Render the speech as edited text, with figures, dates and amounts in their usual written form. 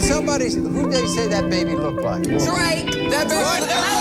Who they say that baby looked like? Drake. That baby.